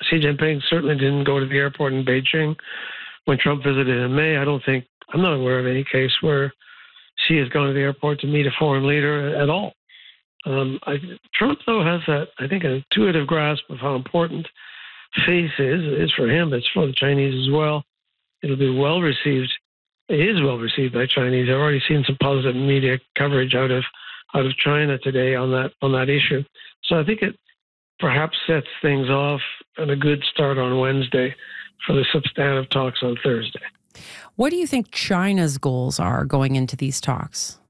Xi Jinping certainly didn't go to the airport in Beijing when Trump visited in May. I'm not aware of any case where Xi has gone to the airport to meet a foreign leader at all. Trump, though, has that, I think, an intuitive grasp of how important faith is for him. It's for the Chinese as well. It'll be well received. It is well received by Chinese. I've already seen some positive media coverage out of China today on that issue. So I think it perhaps sets things off on a good start on Wednesday for the substantive talks on Thursday. What do you think China's goals are going into these talks?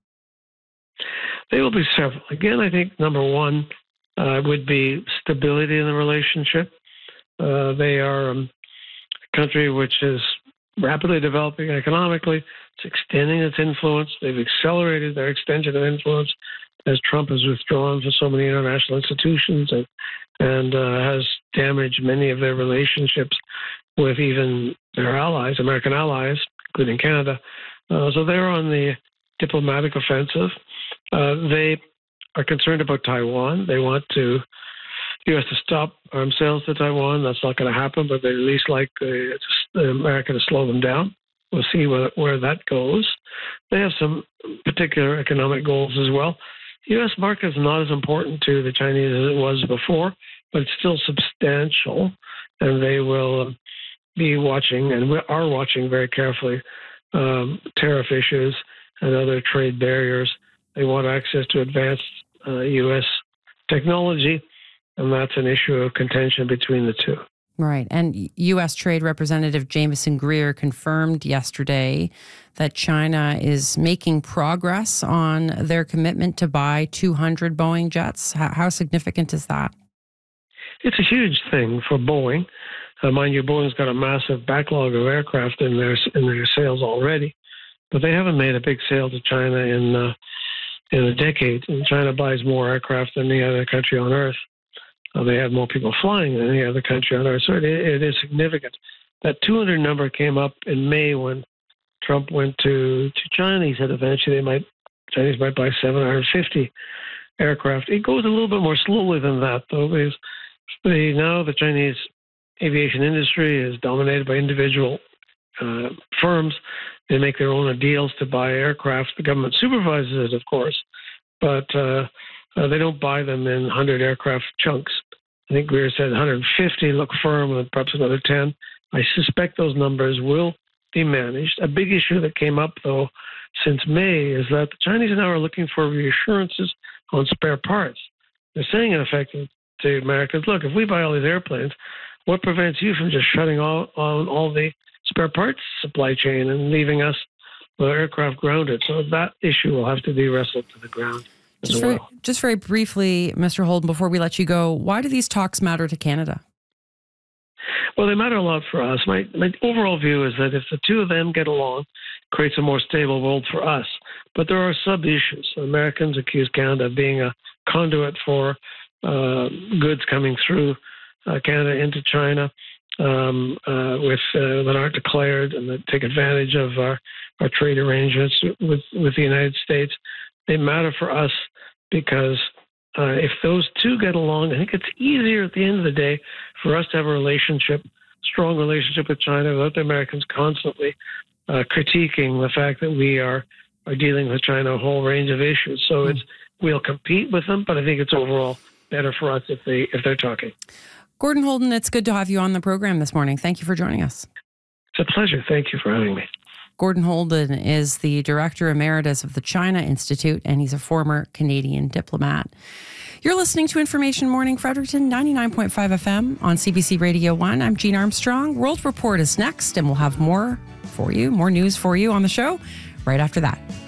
They will be several. Again, I think number one would be stability in the relationship. They are a country which is rapidly developing economically. It's extending its influence. They've accelerated their extension of influence as Trump has withdrawn from so many international institutions and has damaged many of their relationships with even their allies, American allies, including Canada. So they're on the diplomatic offensive. They are concerned about Taiwan. They want the U.S. to stop arms sales to Taiwan. That's not going to happen, but they at least like America to slow them down. We'll see where that goes. They have some particular economic goals as well. The U.S. market is not as important to the Chinese as it was before, but it's still substantial, and they will be watching, and we are watching very carefully, tariff issues and other trade barriers. They want access to advanced U.S. technology, and that's an issue of contention between the two. Right. And U.S. Trade Representative Jameson Greer confirmed yesterday that China is making progress on their commitment to buy 200 Boeing jets. How significant is that? It's a huge thing for Boeing. Mind you, Boeing's got a massive backlog of aircraft in their sales already, but they haven't made a big sale to China in a decade. And China buys more aircraft than any other country on Earth. They have more people flying than any other country on Earth. So it is significant. That 200 number came up in May when Trump went to China. He said eventually Chinese might buy 750 aircraft. It goes a little bit more slowly than that, though, because now the Chinese aviation industry is dominated by individual firms. They make their own deals to buy aircraft. The government supervises it, of course, but they don't buy them in 100 aircraft chunks. I think Greer said 150 look firm, and perhaps another 10. I suspect those numbers will be managed. A big issue that came up, though, since May is that the Chinese now are looking for reassurances on spare parts. They're saying, in effect, to Americans, look, if we buy all these airplanes, what prevents you from just shutting on all the spare parts supply chain and leaving us with our aircraft grounded? So that issue will have to be wrestled to the ground. Just very briefly, Mr. Holden, before we let you go, why do these talks matter to Canada? Well, they matter a lot for us. My overall view is that if the two of them get along, it creates a more stable world for us. But there are sub-issues. Americans accuse Canada of being a conduit for goods coming through Canada into China that aren't declared and that take advantage of our trade arrangements with the United States. They matter for us because if those two get along, I think it's easier at the end of the day for us to have a strong relationship with China without the Americans constantly critiquing the fact that we are dealing with China a whole range of issues. So we'll compete with them, but I think it's overall better for us if they're talking. Gordon Holden, it's good to have you on the program this morning. Thank you for joining us. It's a pleasure. Thank you for having me. Gordon Holden is the Director Emeritus of the China Institute, and he's a former Canadian diplomat. You're listening to Information Morning Fredericton, 99.5 FM on CBC Radio 1. I'm Jean Armstrong. World Report is next, and we'll have more news for you on the show right after that.